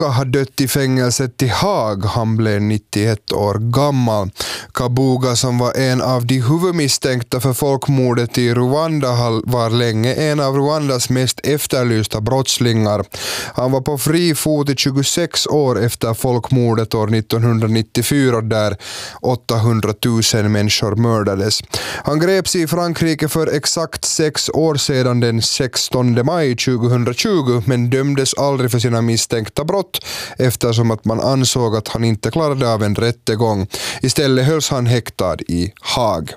har dött i fängelset i Haag. Han blev 91 år gammal. Kabuga, som var en av de huvudmisstänkta för folkmordet i Rwanda, var länge en av Rwandas mest efterlysta brottslingar. Han var på fri fot i 26 år efter folkmordet år 1994 där 800 000 människor mördades. Han greps i Frankrike för exakt 6 år sedan den 16 maj 2020 men dömdes aldrig för sina misstänkta brott eftersom att man ansåg att han inte klarade av en rättegång. Istället hölls han häktad i Haag.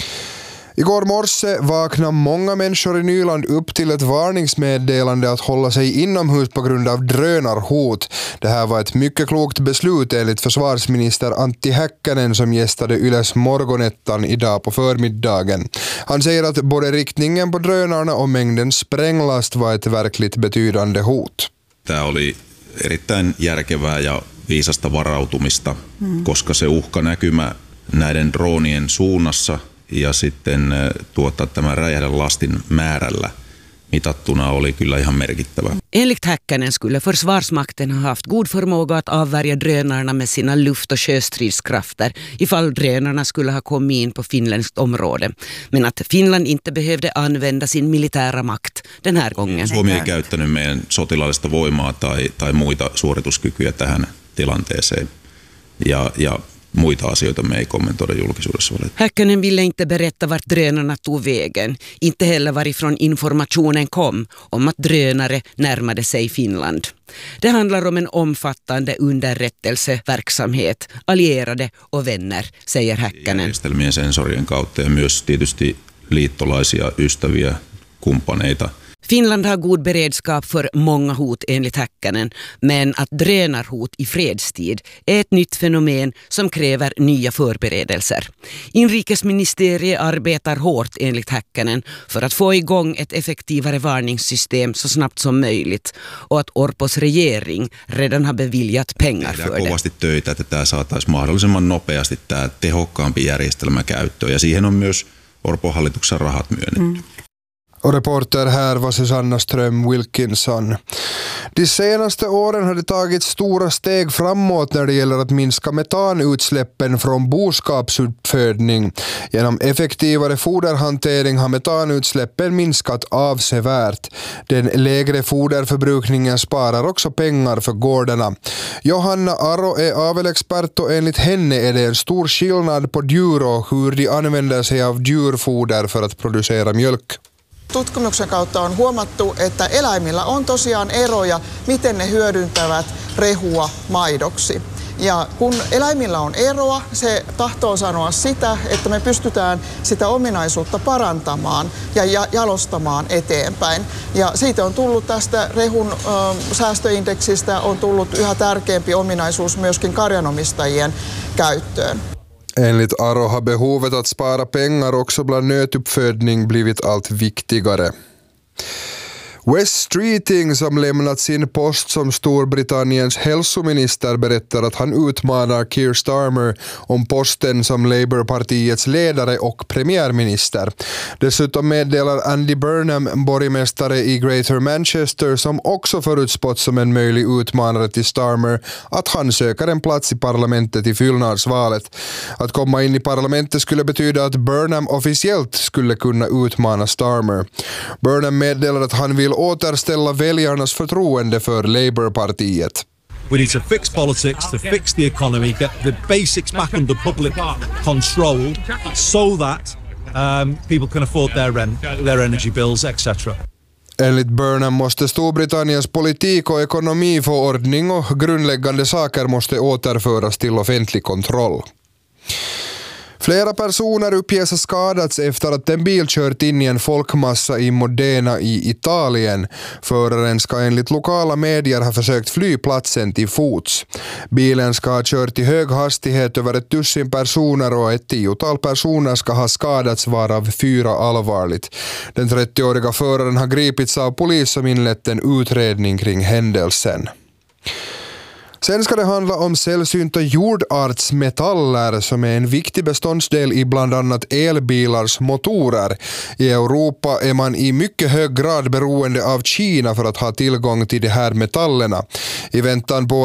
Igår morse vaknade många människor i Nyland upp till ett varningsmeddelande att hålla sig inomhus på grund av drönarhot. Det här var ett mycket klokt beslut enligt försvarsminister Antti Häkkänen som gästade Yles Morgonettan idag på förmiddagen. Han säger att både riktningen på drönarna och mängden spränglast var ett verkligt betydande hot. Tämä oli erittäin järkevää ja viisasta varautumista, koska se uhkanäkymä näiden droonien suunnassa ja sitten tämän räjähdelastin määrällä mitattuna oli kyllä ihan merkittävä. Enligt Häkkänen skulle Försvarsmakten ha haft god förmåga att avvärja drönarna med sina luft- och sjöstridskrafter ifall drönarna skulle ha kommit in på finländskt område. Men att Finland inte behövde använda sin militära makt den här gången. Suomi ei käyttänyt meidän sotilaallista voimaa tai muita suorituskykyjä tähän tilanteeseen. Ja muita asioita me ei kommentoida julkisuudessa. Häkkänen ville inte berätta vart drönarna tog vägen, inte heller varifrån informationen kom om att drönare närmade sig Finland. Det handlar om en omfattande underrättelseverksamhet, allierade och vänner, säger Häkkänen. Järjestelmien sensorien kautta ja myös tietysti liittolaisia, ystäviä, kumppaneita. Finland har god beredskap för många hot enligt Häkkänen, men att drönarhot i fredstid är ett nytt fenomen som kräver nya förberedelser. Inrikesministeriet arbetar hårt enligt Häkkänen för att få igång ett effektivare varningssystem så snabbt som möjligt och att Orpos regering redan har beviljat pengar för det. Tehdään kovasti töitä, että tämä saataisiin mahdollisimman nopeasti tämä tehokkaampi järjestelmä käyttöön ja siihen on myös Orpon hallituksen rahat myönnetty. Och reporter här var Susanna Ström Wilkinson. De senaste åren har det tagits stora steg framåt när det gäller att minska metanutsläppen från boskapsuppfödning. Genom effektivare foderhantering har metanutsläppen minskat avsevärt. Den lägre foderförbrukningen sparar också pengar för gårdarna. Johanna Aro är avelexpert och enligt henne är det en stor skillnad på djur och hur de använder sig av djurfoder för att producera mjölk. Tutkimuksen kautta on huomattu, että eläimillä on tosiaan eroja, miten ne hyödyntävät rehua maidoksi. Ja kun eläimillä on eroa, se tahtoo sanoa sitä, että me pystytään sitä ominaisuutta parantamaan ja jalostamaan eteenpäin. Ja siitä on tullut tästä rehun säästöindeksistä on tullut yhä tärkeämpi ominaisuus myöskin karjanomistajien käyttöön. Enligt Aro har behovet att spara pengar också bland nötuppfödning blivit allt viktigare. Wes Streeting, som lämnat sin post som Storbritanniens hälsominister, berättar att han utmanar Keir Starmer om posten som Labour-partiets ledare och premiärminister. Dessutom meddelar Andy Burnham, borgmästare i Greater Manchester, som också förutspått som en möjlig utmanare till Starmer, att han söker en plats i parlamentet i fyllnadsvalet. Att komma in i parlamentet skulle betyda att Burnham officiellt skulle kunna utmana Starmer. Burnham meddelar att han vill återställa väljarnas förtroende för Labour-partiet. We need to fix politics, to fix the economy, get the basics back under public control so that people can afford their rent, their energy bills, etc. Enligt Burnham måste Storbritanniens politik och ekonomi få ordning och grundläggande saker måste återföras till offentlig kontroll. Flera personer uppges ha skadats efter att en bil kört in i en folkmassa i Modena i Italien. Föraren ska enligt lokala medier ha försökt fly platsen till fots. Bilen ska ha kört i hög hastighet över 1000 personer och ett 10-tal personer ska ha skadats, varav 4 allvarligt. Den 30-åriga föraren har gripits av polis som inlett en utredning kring händelsen. Sen ska det handla om sällsynta jordartsmetaller som är en viktig beståndsdel i bland annat elbilars motorer. I Europa är man i mycket hög grad beroende av Kina för att ha tillgång till de här metallerna. I väntan på